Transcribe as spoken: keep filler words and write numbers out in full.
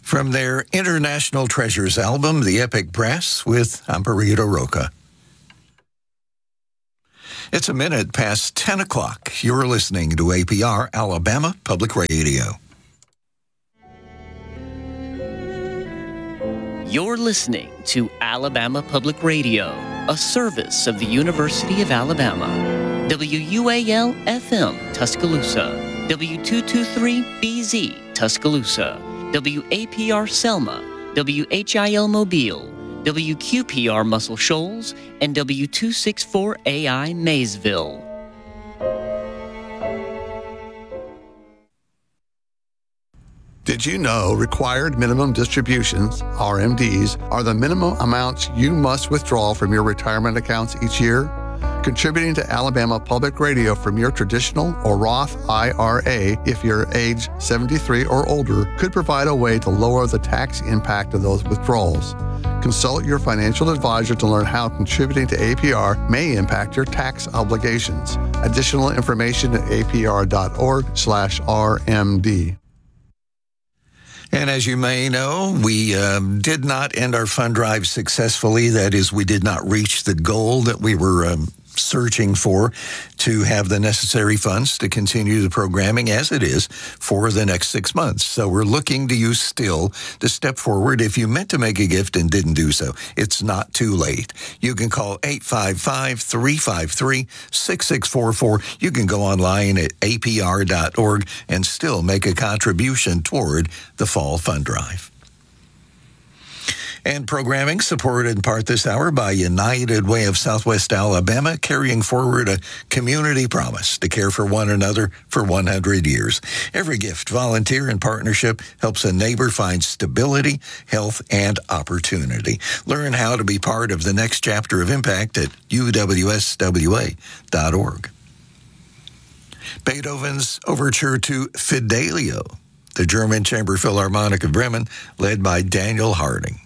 From their International Treasures album, The Epic Brass with Amparito Roca. It's a minute past ten o'clock. You're listening to A P R, Alabama Public Radio. You're listening to Alabama Public Radio, a service of the University of Alabama. W U A L F M, Tuscaloosa. W two twenty-three B Z, Tuscaloosa. W A P R Selma. W H I L Mobile. W Q P R Muscle Shoals. And W two sixty-four A I Maysville. Did you know required minimum distributions, R M Ds, are the minimum amounts you must withdraw from your retirement accounts each year? Contributing to Alabama Public Radio from your traditional or Roth I R A, if you're age seventy-three or older, could provide a way to lower the tax impact of those withdrawals. Consult your financial advisor to learn how contributing to A P R may impact your tax obligations. Additional information at apr.org slash RMD. And as you may know, we um, did not end our fund drive successfully. That is, we did not reach the goal that we were um, searching for to have the necessary funds to continue the programming as it is for the next six months. So we're looking to you still to step forward. If you meant to make a gift and didn't do so, it's not too late. You can call eight five five, three five three, six six four four. You can go online at A P R dot org and still make a contribution toward the fall fund drive. And programming supported in part this hour by United Way of Southwest Alabama, carrying forward a community promise to care for one another for one hundred years. Every gift, volunteer, and partnership helps a neighbor find stability, health, and opportunity. Learn how to be part of the next chapter of impact at U W S W A dot org. Beethoven's Overture to Fidelio, the German Chamber Philharmonic of Bremen, led by Daniel Harding.